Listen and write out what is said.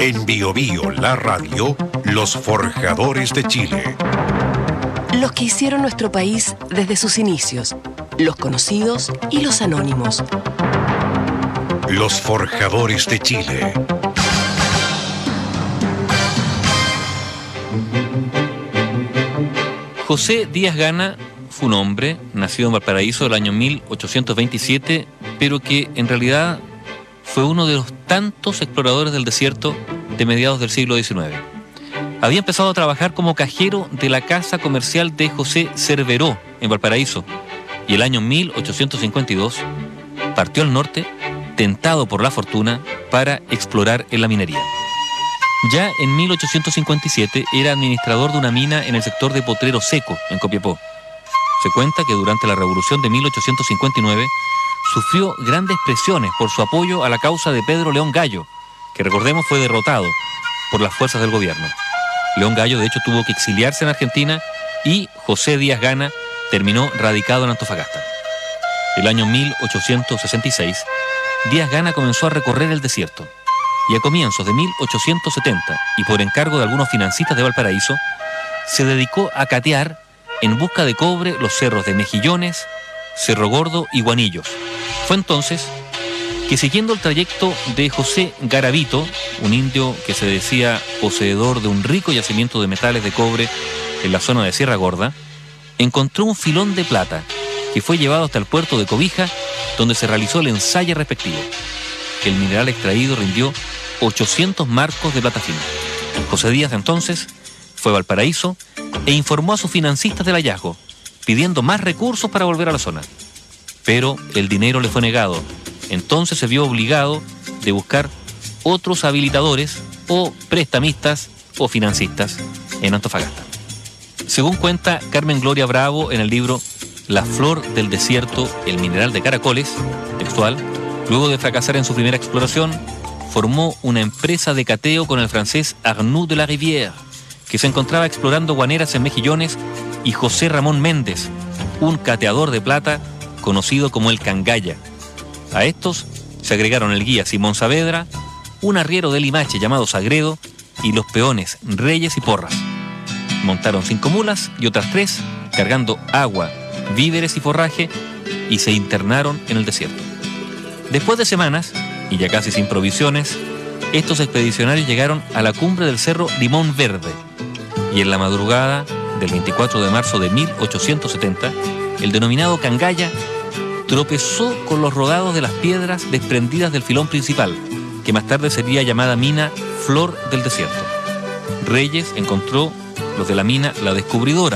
En Bio Bio, la radio, los forjadores de Chile. Los que hicieron nuestro país desde sus inicios, los conocidos y los anónimos. Los forjadores de Chile. José Díaz Gana fue un hombre nacido en Valparaíso el año 1827, pero que en realidad fue uno de los tantos exploradores del desierto de mediados del siglo XIX. Había empezado a trabajar como cajero de la casa comercial de José Cerveró en Valparaíso y el año 1852 partió al norte, tentado por la fortuna, para explorar en la minería. Ya en 1857 era administrador de una mina en el sector de Potrero Seco, en Copiapó. Se cuenta que durante la Revolución de 1859 sufrió grandes presiones por su apoyo a la causa de Pedro León Gallo, que recordemos fue derrotado por las fuerzas del gobierno. León Gallo de hecho tuvo que exiliarse en Argentina y José Díaz Gana terminó radicado en Antofagasta. El año 1866, Díaz Gana comenzó a recorrer el desierto y a comienzos de 1870, y por encargo de algunos financistas de Valparaíso, se dedicó a catear en busca de cobre los cerros de Mejillones, Cerro Gordo y Guanillos. Fue entonces que, siguiendo el trayecto de José Garavito, un indio que se decía poseedor de un rico yacimiento de metales de cobre en la zona de Sierra Gorda, encontró un filón de plata que fue llevado hasta el puerto de Cobija, donde se realizó el ensayo respectivo. El mineral extraído rindió 800 marcos de plata fina. José Díaz entonces fue a Valparaíso e informó a sus financistas del hallazgo, pidiendo más recursos para volver a la zona. Pero el dinero le fue negado. Entonces se vio obligado de buscar otros habilitadores o prestamistas o financistas en Antofagasta. Según cuenta Carmen Gloria Bravo en el libro La flor del desierto, el mineral de caracoles, textual, luego de fracasar en su primera exploración, formó una empresa de cateo con el francés Arnoux de la Rivière, que se encontraba explorando guaneras en Mejillones, y José Ramón Méndez, un cateador de plata conocido como el Cangaya. A estos se agregaron el guía Simón Saavedra, un arriero de Limache llamado Sagredo y los peones Reyes y Porras. Montaron 5 mulas y otras 3 cargando agua, víveres y forraje, y se internaron en el desierto. Después de semanas, y ya casi sin provisiones, estos expedicionarios llegaron a la cumbre del cerro Limón Verde, y en la madrugada del 24 de marzo de 1870, el denominado Cangaya tropezó con los rodados de las piedras desprendidas del filón principal, que más tarde sería llamada mina Flor del Desierto. Reyes encontró los de la mina La Descubridora,